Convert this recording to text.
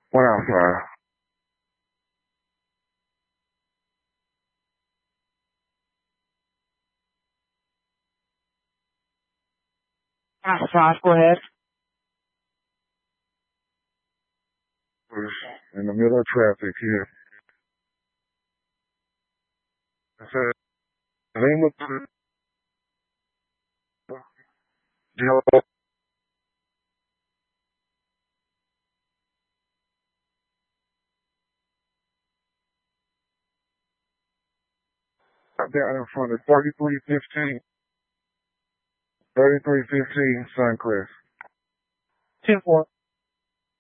Went outside. Outside, go ahead. Was in the middle of traffic here. I said, they look good. You know, down in front of 3315, 3315 Suncrest. 10-4.